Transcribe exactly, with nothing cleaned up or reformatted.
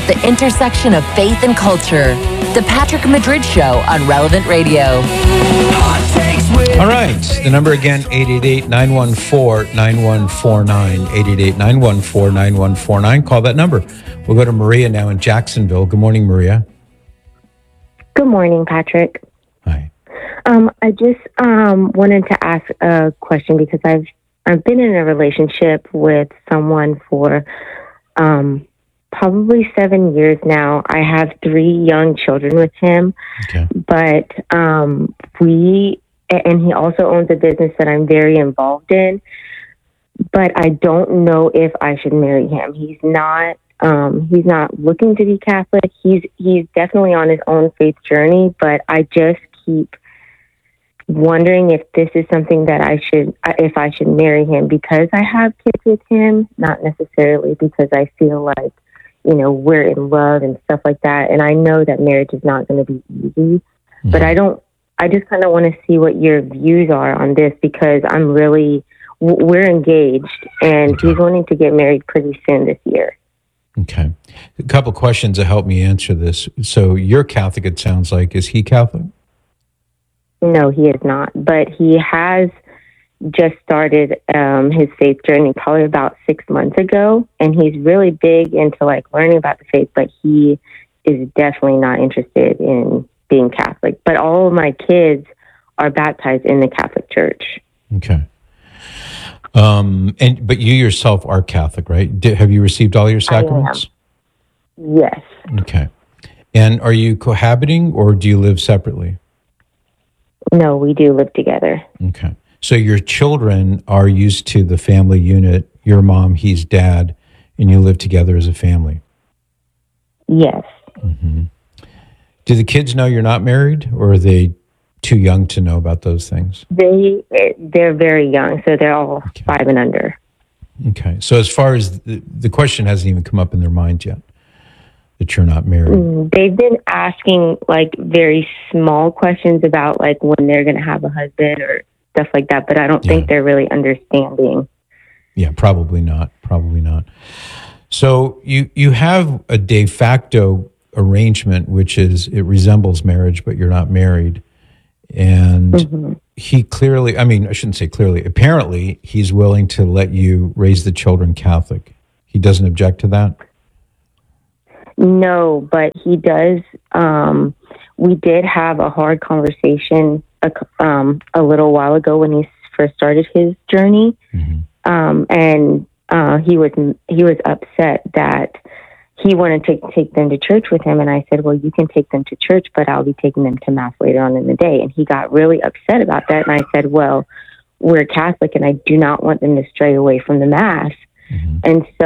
at the intersection of faith and culture. The Patrick Madrid Show on Relevant Radio. All right. The number again, eight eight eight, nine one four, nine one four nine, eight eight eight, nine one four, nine one four nine. Call that number. We'll go to Maria now in Jacksonville. Good morning, Maria. Good morning, Patrick. Hi. Um, I just um, wanted to ask a question because I've I've been in a relationship with someone for um, probably seven years now. I have three young children with him, Okay. but um, we and he also owns a business that I'm very involved in. But I don't know if I should marry him. He's not. Um, he's not looking to be Catholic. He's he's definitely on his own faith journey. But I just keep wondering if this is something that I should, if I should marry him because I have kids with him, not necessarily because I feel like, you know, we're in love and stuff like that. And I know that marriage is not going to be easy, mm-hmm. but I don't. I just kind of want to see what your views are on this because I'm really. We're engaged, and Okay. he's wanting to get married pretty soon this year. Okay. A couple questions to help me answer this. So you're Catholic, it sounds like. Is he Catholic? No, he is not. But he has just started um, his faith journey probably about six months ago. And he's really big into like learning about the faith, but he is definitely not interested in being Catholic. But all of my kids are baptized in the Catholic Church. Okay. Um, and but you yourself are Catholic, right? Did, have you received all your sacraments? I am. Yes. Okay. And are you cohabiting or do you live separately? No, we do live together. Okay. So your children are used to the family unit, your mom, he's dad, and you live together as a family. Yes. Mm-hmm. Do the kids know you're not married, or are they too young to know about those things? They, they're very young, so they're all Okay. five and under. Okay. So as far as the, the question hasn't even come up in their mind yet, that you're not married. Mm, They've been asking like very small questions about like when they're going to have a husband or stuff like that, but I don't Yeah. think they're really understanding. Yeah, probably not. Probably not. So you you have a de facto arrangement, which is it resembles marriage, but you're not married. And Mm-hmm. he clearly, I mean, I shouldn't say clearly, apparently he's willing to let you raise the children Catholic. He doesn't object to that? No, but he does. Um, we did have a hard conversation a, um, a little while ago when he first started his journey. Mm-hmm. Um, and uh, he was he was upset that he wanted to take them to church with him. And I said, well, you can take them to church, but I'll be taking them to mass later on in the day. And he got really upset about that. And I said, well, we're Catholic and I do not want them to stray away from the mass. Mm-hmm. And so